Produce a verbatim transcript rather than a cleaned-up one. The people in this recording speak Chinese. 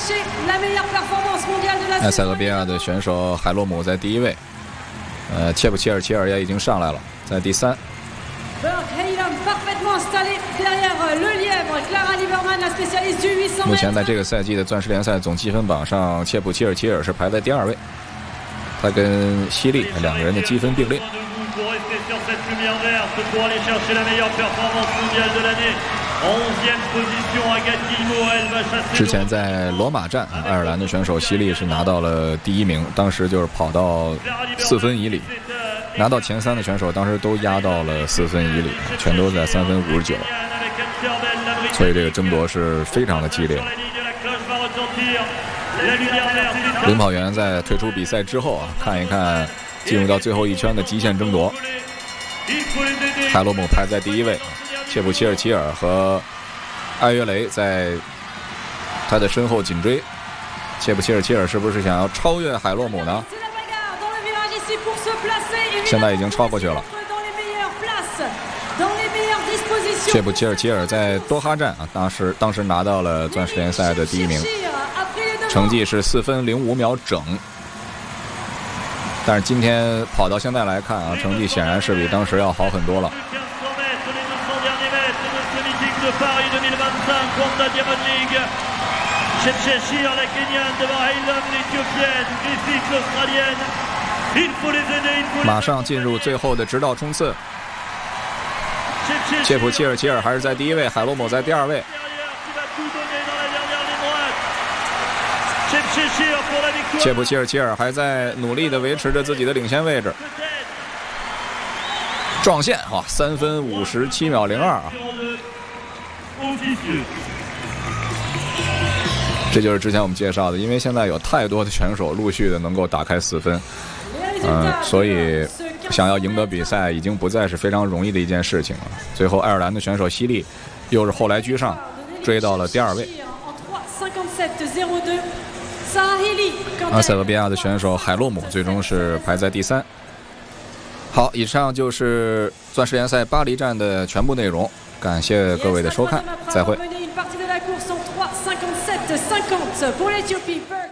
埃塞俄比亚的选手海洛姆在第一位，呃，切普切尔切尔也已经上来了，在第三。目前在这个赛季的钻石联赛总积分榜上，切普切尔切尔是排在第二位，他跟西利两个人的积分并列。之前在罗马站，爱尔兰的选手西利是拿到了第一名，当时就是跑到四分以里，拿到前三的选手当时都压到了四分以里，全都在三分五十九，所以这个争夺是非常的激烈。领跑员在退出比赛之后啊，看一看进入到最后一圈的极限争夺。海洛姆排在第一位，切普切尔齐尔和埃约雷在他的身后紧追。切普切尔齐尔是不是想要超越海洛姆呢？现在已经超过去了。切普切尔齐尔在多哈站啊，当时当时拿到了钻石联赛的第一名，成绩是四分零五秒整。但是今天跑到现在来看啊，成绩显然是比当时要好很多了。马上进入最后的直道冲刺，切普切尔齐尔还是在第一位，海洛姆在第二位。切普切尔齐尔还在努力地维持着自己的领先位置，撞线啊，三分五十七秒零二啊！这就是之前我们介绍的，因为现在有太多的选手陆续的能够打开四分，嗯、呃，所以想要赢得比赛已经不再是非常容易的一件事情了。最后，爱尔兰的选手西利又是后来居上，追到了第二位。阿塞俄比亚的选手海洛姆最终是排在第三。好，以上就是钻石联赛巴黎站的全部内容，感谢各位的收看，再会。